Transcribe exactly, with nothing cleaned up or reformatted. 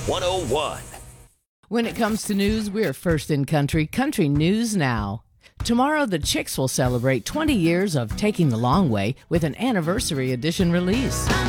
one oh one. When it comes to news, we're first in country. Country News Now. Tomorrow, the Chicks will celebrate twenty years of Taking the Long Way with an anniversary edition release.